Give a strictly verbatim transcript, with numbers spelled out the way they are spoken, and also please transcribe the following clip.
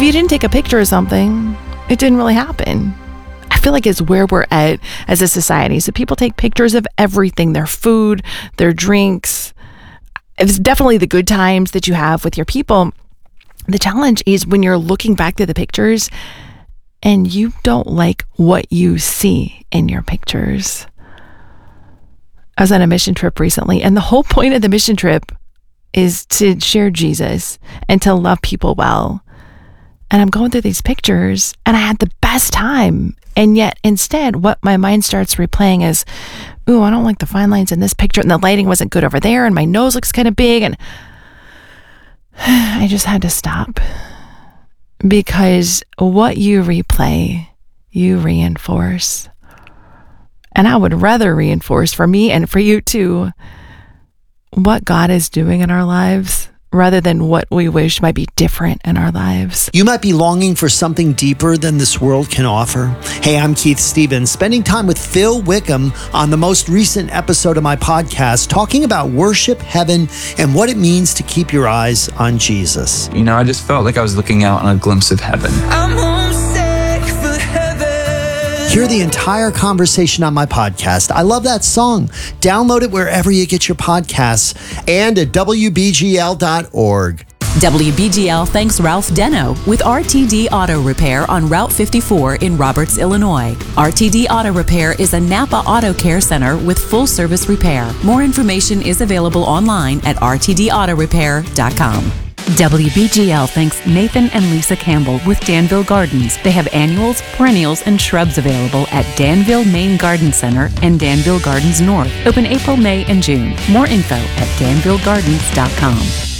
you didn't take a picture of something, it didn't really happen. I feel like it's where we're at as a society. So people take pictures of everything, their food, their drinks. It's definitely the good times that you have with your people. The challenge is when you're looking back to the pictures and you don't like what you see in your pictures. I was on a mission trip recently, and the whole point of the mission trip is to share Jesus and to love people well. And I'm going through these pictures and I had the best time. And yet instead, what my mind starts replaying is, ooh, I don't like the fine lines in this picture, and the lighting wasn't good over there, and my nose looks kind of big. And I just had to stop, because what you replay, you reinforce. And I would rather reinforce for me and for you too what God is doing in our lives, rather than what we wish might be different in our lives. You might be longing for something deeper than this world can offer. Hey, I'm Keith Stevens, spending time with Phil Wickham on the most recent episode of my podcast, talking about worship, heaven, and what it means to keep your eyes on Jesus. You know, I just felt like I was looking out on a glimpse of heaven. I'm homesick for heaven. Hear the entire conversation on my podcast. I love that song. Download it wherever you get your podcasts and at W B G L dot org. W B G L thanks Ralph Deno with R T D Auto Repair on Route fifty-four in Roberts, Illinois. R T D Auto Repair is a Napa Auto Care Center with full service repair. More information is available online at R T D auto repair dot com. W B G L thanks Nathan and Lisa Campbell with Danville Gardens. They have annuals, perennials, and shrubs available at Danville Main Garden Center and Danville Gardens North. Open April, May, and June. More info at danville gardens dot com.